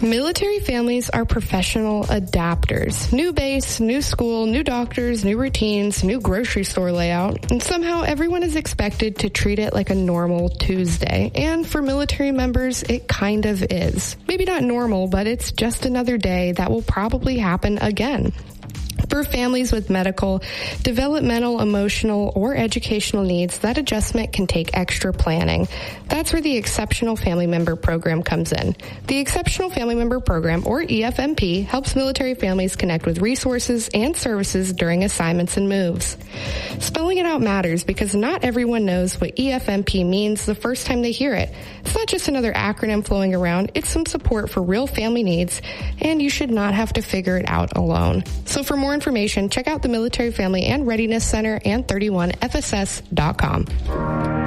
Military families are professional adapters. New base, new school, new doctors, new routines, new grocery store layout, and somehow everyone is expected to treat it like a normal Tuesday. And for military members, it kind of is. Maybe not normal, but it's just another day that will probably happen again. For families with medical, developmental, emotional, or educational needs, that adjustment can take extra planning. That's where the Exceptional Family Member Program comes in. The Exceptional Family Member Program, or EFMP, helps military families connect with resources and services during assignments and moves. Spelling it out matters because not everyone knows what EFMP means the first time they hear it. It's not just another acronym flowing around, it's some support for real family needs, and you should not have to figure it out alone. So for more information, check out the Military Family and Readiness Center and 31FSS.com.